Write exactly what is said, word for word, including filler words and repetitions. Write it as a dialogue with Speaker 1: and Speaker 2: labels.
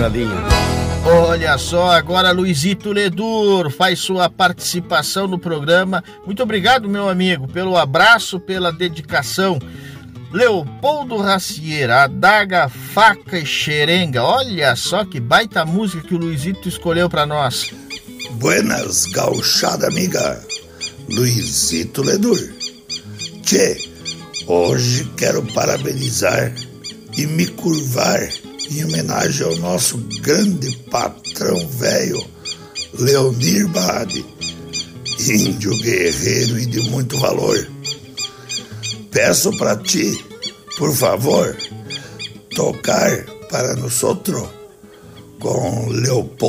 Speaker 1: Olha só, agora Luizito Ledur faz sua participação no programa. Muito obrigado, meu amigo, pelo abraço, pela dedicação. Leopoldo Racier, adaga, faca e xerenga. Olha só que baita música que o Luizito escolheu para nós.
Speaker 2: Buenas, gauchada amiga, Luizito Ledur. Tchê, hoje quero parabenizar e me curvar em homenagem ao nosso grande patrão velho, Leonir Bade, índio guerreiro e de muito valor. Peço para ti, por favor, tocar para nós outros com Leopoldo